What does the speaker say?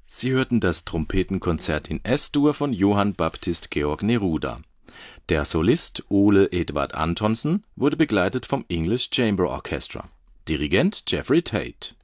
Sie hörten das Trompetenkonzert in S-Dur von Johann Baptist Georg Neruda. Der Solist Ole Edvard Antonsen wurde begleitet vom English Chamber Orchestra. Dirigent Jeffrey Tate